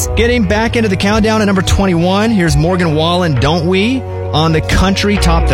hits. Getting back into the countdown at number 21, here's Morgan Wallen, Don't We, on the Country Top 30.